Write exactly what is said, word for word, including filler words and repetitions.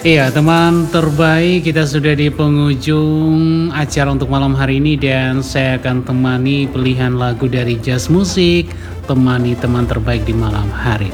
Iya, teman terbaik, kita sudah di penghujung acara untuk malam hari ini dan saya akan temani pilihan lagu dari Jazz Musik, temani teman terbaik di malam hari